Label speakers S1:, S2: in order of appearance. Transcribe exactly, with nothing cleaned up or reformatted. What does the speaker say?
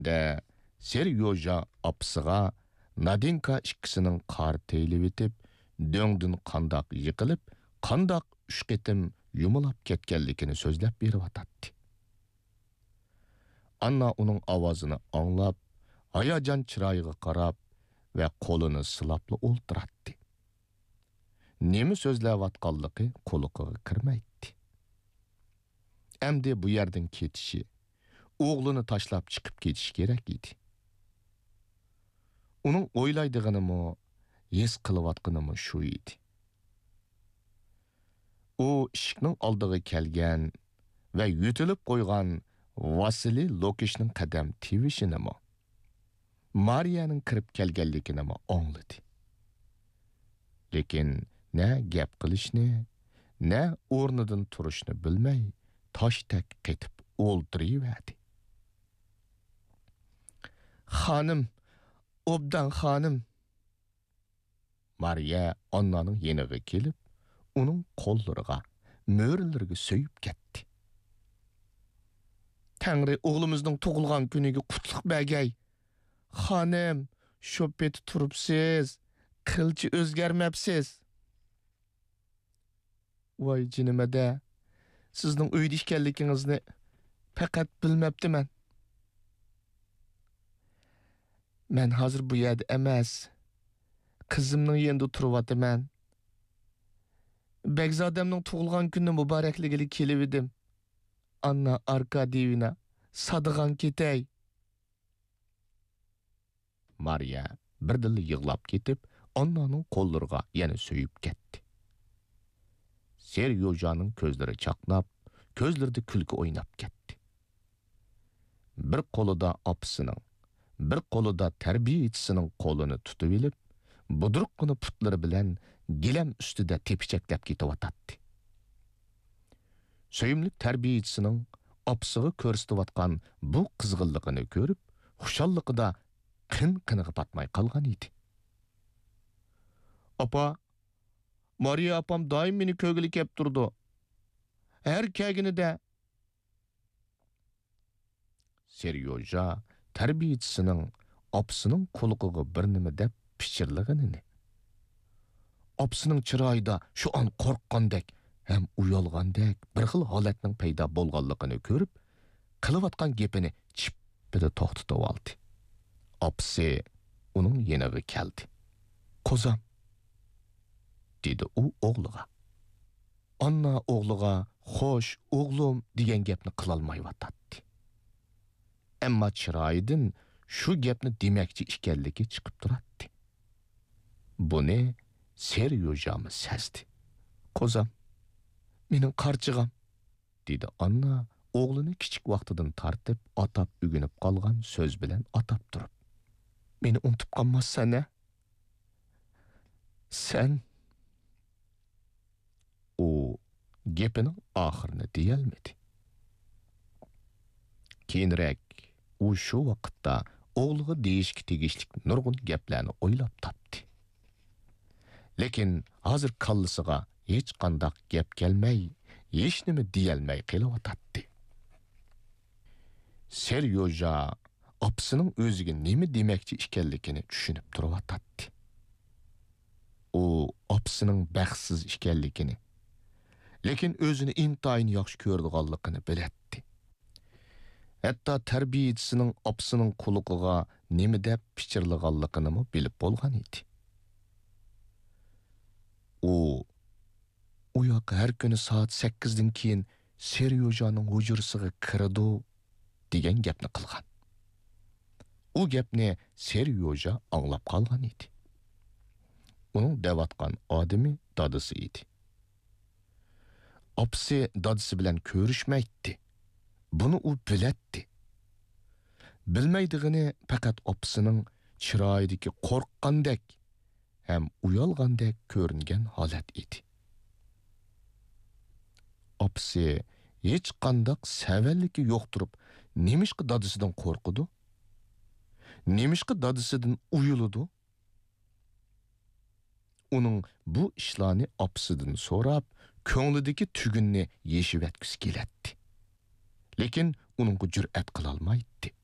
S1: de Seryoja apsıga Nadinka ikkisining qar teylib etib, döngdün qandaq yiqilib, qandaq üç qetim yumulab ketganligini so'zlab berib atatdi. Anna uning ovozini anglab, hayajon chiroyiga qarab va qo'lini silapli o'ltiratdi. Nima so'zlayotganligi quloqiga kirmaydi. Endi bu yerdan ketishi, o'g'lini tashlab chiqib ketish kerak edi. Uning o'ylaydig'ini his qilayotganimi shu edi. U eshikning oldiga kelgan va yutilib qo'ygan Vasili Lokishning qadam tevishini Mariyaning kirib kelganligini angladi. Lekin ne gap qilishni, ne o'rnidan turishni bilmay, toshdak qetib o'ltiraverdi. Xonim, obdan xonim. Mariya Annaning yeniga kelib, uning qo'llariga, mo'ralariga so'yib ketdi. Tangri o'g'limizning tug'ilgan kuniga qutlug' bergay. Xonim, shu pet turibsiz, qilchi o'zgarmabsiz. Voy jinimada, sizning uyda ekanligingizni faqat bilmabdiman. Men hozir bu yerda emas, qizimning yanında turibman. Begzodamning tug'ilgan kuni muborakligiga kelib edim. Anna Arkadiyevna, sadig'an ketay. Mariya birdilla yig'lab ketib, Annaning qo'llariga yana so'yib ketdi. Seryojaning ko'zlari chaqnab, ko'zlarida kulgi o'ynab ketdi. Bir qo'lida opasining, bir qo'lida tarbiyachisining qo'lini tutib olib, budruqqina putlari bilan gilam ustida tepichaklab ketyotdi. Söyümlük tarbiyachisining opasiga ko'rsatayotgan bu qizg'inligini ko'rib, xushalligida qin-qiniga patmay qolgan edi. Apa, Mariya apam doim meni ko'ngli kep turdi. Her kelganida Seryoja tarbiyachisining opasining quliqiga bir nima deb pichirlaganini. Opasining chiroyida shu an qo'rqqandek hem uyalgandek bir xil holatning paydo bo'lganligini ko'rib, qilayotgan gapini chippida to'xtatib oldi. Opasi uning yeniga keldi. "Qo'zam", dedi u o'g'liga. Anna o'g'liga "Xo'sh, o'g'lim" degan gapni qila olmayotdi. Ammo chiroyidan shu gapni demakchi ekanligi chiqib turadi. Buni Seryojami sezdi. "Qo'zam, mening qarchig'am", dedi Anna o'g'lini kichik vaqtidan tartib atab ugunib qolgan so'z bilan atab turib. "Meni unutib qolmassan-a? Sen..." U gapining oxirini deyolmadi. Keyinroq u shu vaqtda o'g'liga deyishga tegishli nurg'un gaplarni o'ylab topdi. Lekin hozir kallasiga hech qanday gap kelmay, hech nima deyolmay qelyotdi. Seryoja opasining o'ziga nima demoqchi ekanligini tushunib turibdi. U opasining baxtsiz ekanligini, lekin o'zini intayin yaxshi ko'rganligini biladi. Hatto tarbiyachisining opasining quliqiga nima deb pichirlaganligini bilib bo'lgan edi. U u yoqqa har kuni soat sakkizdan keyin Seryojaning hujurasiga kiradi degan gapni qilgan. U gapni Seryoja anglab qolgan edi. Uning davatgan odami dadisi edi. Opasi dadisi bilan ko'rishmaydi. Buni u biladi. Bilmaydig'ini faqat opasining chiroyidagi qo'rqqandek ham uyalgandek ko'ringan holat edi. Opasi hech qanday savalligi yo'q turib, nemishqa dadisidan qo'rqidi? Nemishqa dadisidan uyuludi? Uning bu ishlarni opasidan so'rab, ko'nglidagi tugunni yeshib etgisi keladi. Lekin uningga jur'at qila olmaydi.